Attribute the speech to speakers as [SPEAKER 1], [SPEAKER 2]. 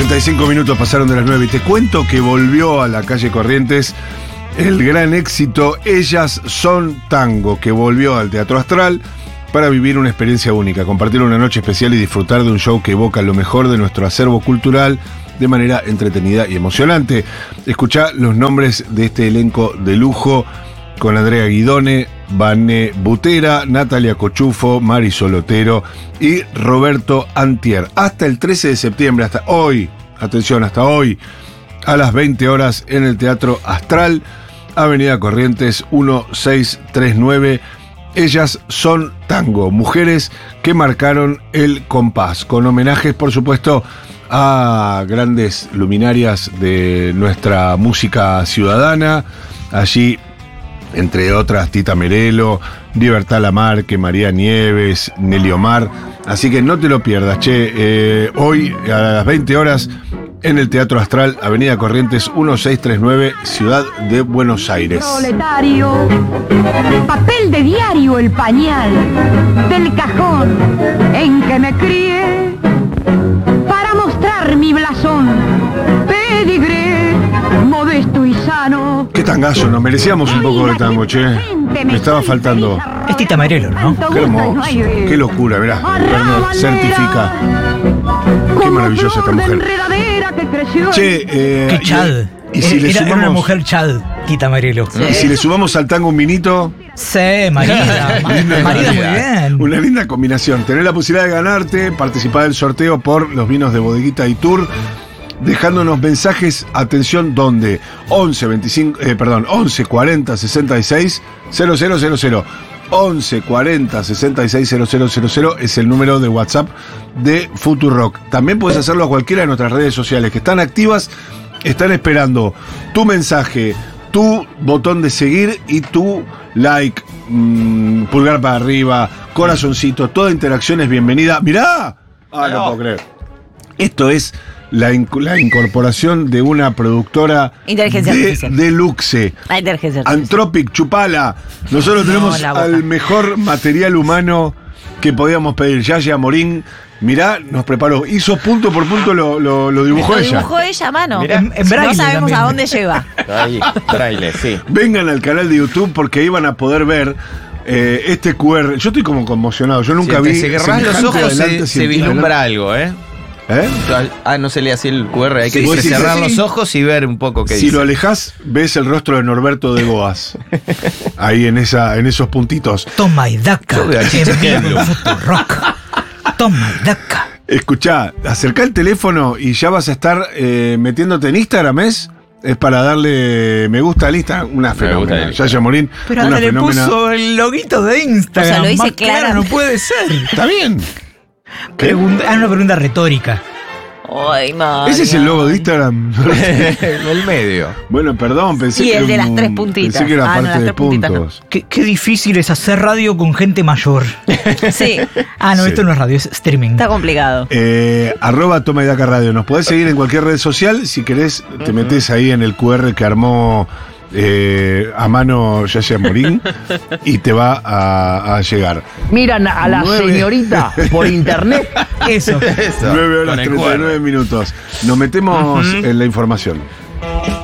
[SPEAKER 1] 35 minutos pasaron de las 9 y te cuento que volvió a la calle Corrientes el gran éxito Ellas Son Tango, que volvió al Teatro Astral para vivir una experiencia única, compartir una noche especial y disfrutar de un show que evoca lo mejor de nuestro acervo cultural de manera entretenida y emocionante. Escuchá los nombres de este elenco de lujo con Andrea Guidone, Vané Butera, Natalia Cochufo, Mari Solotero y Roberto Antier. Hasta el 13 de septiembre, hasta hoy, atención, hasta hoy, a las 20 horas en el Teatro Astral, Avenida Corrientes 1639. Ellas Son Tango, mujeres que marcaron el compás, con homenajes, por supuesto, a grandes luminarias de nuestra música ciudadana. Allí, entre otras, Tita Merelo, Libertad Lamarque, María Nieves, Nelly Omar. Así que no te lo pierdas, che. Hoy a las 20 horas en el Teatro Astral, Avenida Corrientes 1639, Ciudad de Buenos Aires.
[SPEAKER 2] Proletario, papel de diario, el pañal del cajón en que me crié, para mostrar mi blasón, pedigré, modesto y sano.
[SPEAKER 1] Qué tangazo, nos merecíamos un poco de tango, che. Me estaba faltando.
[SPEAKER 3] Es Tita Merelo, ¿no?
[SPEAKER 1] Qué hermoso, qué locura, verás. Certifica. Qué maravillosa esta mujer. Che,
[SPEAKER 3] Qué chad.
[SPEAKER 1] Y si le
[SPEAKER 3] era
[SPEAKER 1] sumamos,
[SPEAKER 3] una mujer chad, Tita Merelo.
[SPEAKER 1] y si le sumamos al tango un vinito,
[SPEAKER 3] Sí, marida. Marida muy bien.
[SPEAKER 1] una linda combinación. Tener la posibilidad de ganarte, participar del sorteo por los vinos de Bodeguita y Tour, dejándonos mensajes, atención, ¿dónde? 11 40 66 000. 11 40 66 000 es el número de WhatsApp de Futurock. También puedes hacerlo a cualquiera de nuestras redes sociales que están activas, están esperando tu mensaje, tu botón de seguir y tu like, pulgar para arriba, corazoncito, toda interacción es bienvenida. ¡Mirá! Ah, no puedo creer. Esto es la incorporación de una productora
[SPEAKER 4] Inteligencia artificial.
[SPEAKER 1] de luxe.
[SPEAKER 4] La inteligencia artificial.
[SPEAKER 1] Anthropic, chupala. Nosotros tenemos
[SPEAKER 4] la boca.
[SPEAKER 1] al mejor material humano que podíamos pedir. Yaya Morín, mirá, nos preparó. Hizo punto por punto, lo dibujó
[SPEAKER 4] Lo
[SPEAKER 1] ella.
[SPEAKER 4] dibujó ella a mano.
[SPEAKER 5] Mirá.
[SPEAKER 3] En braille
[SPEAKER 4] No sabemos
[SPEAKER 3] también.
[SPEAKER 4] a dónde lleva.
[SPEAKER 5] Ahí, braille, sí.
[SPEAKER 1] Vengan al canal de YouTube porque ahí van a poder ver este QR. Yo estoy como conmocionado. Yo nunca vi.
[SPEAKER 5] Si cerrás los
[SPEAKER 1] semejante
[SPEAKER 5] ojos
[SPEAKER 1] adelante
[SPEAKER 5] se
[SPEAKER 1] científico.
[SPEAKER 5] vislumbra algo, ¿eh?
[SPEAKER 1] ¿Eh?
[SPEAKER 5] No se lee así el QR, hay que
[SPEAKER 1] Sí, sí,
[SPEAKER 5] cerrar
[SPEAKER 1] sí.
[SPEAKER 5] los ojos y ver un poco qué
[SPEAKER 1] Si
[SPEAKER 5] dice.
[SPEAKER 1] lo alejás, ves el rostro de Norberto de Goas. Ahí en esos puntitos.
[SPEAKER 3] Toma y daca.
[SPEAKER 5] Yo veo a Chicho
[SPEAKER 3] En vivo
[SPEAKER 5] Ejemplo.
[SPEAKER 3] en Futurock. Toma y daca.
[SPEAKER 1] Escuchá, acercá el teléfono y ya vas a estar metiéndote en Instagram, ¿es? Es para darle me gusta al Instagram. Una fenómena.
[SPEAKER 5] gusta el
[SPEAKER 1] Yaya Morín,
[SPEAKER 3] Pero
[SPEAKER 1] una
[SPEAKER 3] ahora le
[SPEAKER 1] fenómena.
[SPEAKER 3] puso el loguito de Instagram.
[SPEAKER 4] O sea, lo dice
[SPEAKER 3] Más claro,
[SPEAKER 4] clara.
[SPEAKER 3] no puede ser.
[SPEAKER 1] Está bien. ¿Qué?
[SPEAKER 3] Una pregunta retórica.
[SPEAKER 4] Ay, Mario.
[SPEAKER 1] ¿Ese es el logo de Instagram?
[SPEAKER 5] El medio.
[SPEAKER 1] Bueno, perdón, pensé
[SPEAKER 4] Sí,
[SPEAKER 1] que
[SPEAKER 4] el
[SPEAKER 1] era
[SPEAKER 4] de las
[SPEAKER 1] un-
[SPEAKER 4] tres puntitas.
[SPEAKER 1] Pensé que era
[SPEAKER 4] Ah, no,
[SPEAKER 1] parte
[SPEAKER 4] las
[SPEAKER 1] de
[SPEAKER 4] tres puntitas no.
[SPEAKER 1] puntos.
[SPEAKER 3] Qué difícil es hacer radio con gente mayor.
[SPEAKER 4] Sí,
[SPEAKER 3] Ah, no,
[SPEAKER 1] Sí.
[SPEAKER 3] esto no es radio, es streaming.
[SPEAKER 4] está complicado.
[SPEAKER 1] @ Toma y Daca Radio. Nos podés seguir en cualquier red social. Si querés, te metés ahí en el QR que armó a mano Yaya Morín y te va a llegar.
[SPEAKER 6] Miran a la
[SPEAKER 1] 9.
[SPEAKER 6] señorita por internet.
[SPEAKER 3] Eso.
[SPEAKER 1] 9 horas
[SPEAKER 5] Con el
[SPEAKER 1] 39
[SPEAKER 5] QR.
[SPEAKER 1] minutos. Nos metemos en la información.